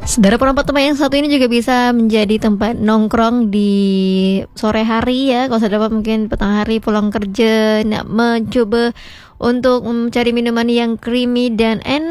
Saudara, tempat yang satu ini juga bisa menjadi tempat nongkrong di sore hari ya. Kalau saudara mungkin petang hari pulang kerja, nak mencoba untuk mencari minuman yang creamy dan enak.